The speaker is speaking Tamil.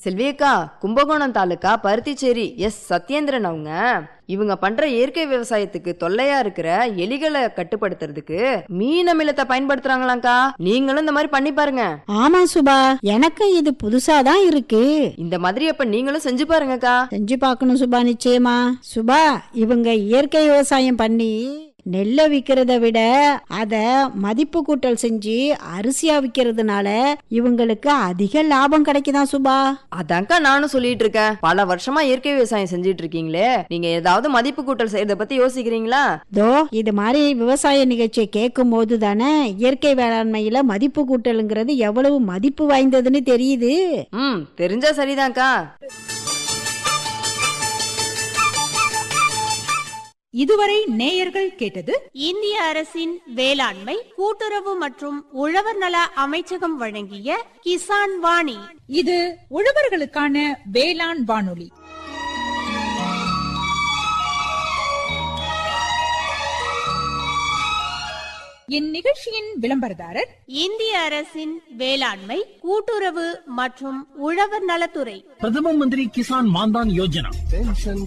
செல்வியக்கா, கும்பகோணம் தாலுகா பருத்திச்சேரி எஸ் சத்யேந்திரன் அவங்க இவங்க பண்ற இயற்கை விவசாயத்துக்கு தொல்லையா இருக்கிற எலிகளை கட்டுப்படுத்துறதுக்கு மீன் அமிலத்தை பயன்படுத்துறாங்களாக்கா. நீங்களும் இந்த மாதிரி பண்ணி பாருங்க. ஆமா சுபா, எனக்கு இது புதுசாதான் இருக்கு. இந்த மாதிரி அப்ப நீங்களும் செஞ்சு பாருங்கக்கா. செஞ்சு பார்க்கணும் சுபா, நிச்சயமா. சுபா, இவங்க இயற்கை விவசாயம் பண்ணி நெல்லை விக்கிறத விட அத மதிப்பு கூட்டல் செஞ்சு அரிசியா விக்கிறதுனால இவங்களுக்கு அதிக லாபம் கிடைக்குதான் சுபா. அதான்க்கா நானும் சொல்லிட்டு இருக்கேன். பல வருஷமா இயற்கை விவசாயம் செஞ்சிட்டு இருக்கீங்களே, நீங்க ஏதாவது மதிப்பு கூட்டல் செய்யறத பத்தி யோசிக்கிறீங்களா? இது மாதிரி விவசாய நிகழ்ச்சியை கேட்கும் போது தானே இயற்கை வேளாண்மையில மதிப்பு கூட்டலுங்கிறது எவ்வளவு மதிப்பு வாய்ந்ததுன்னு தெரியுது. தெரிஞ்சா சரிதான்க்கா. இதுவரை நேயர்கள் கேட்டது இந்திய அரசின் வேளாண்மை கூட்டுறவு மற்றும் உழவர் நல அமைச்சகம் வழங்கிய கிசான் வாணி. இது உழவர்களுக்கான வேளாண் வானொலி. இந்நிகழ்ச்சியின் விளம்பரதாரர் இந்திய அரசின் வேளாண்மை கூட்டுறவு மற்றும் உழவர் நலத்துறை. பிரதம மந்திரி கிசான் மான்தான் யோஜனா.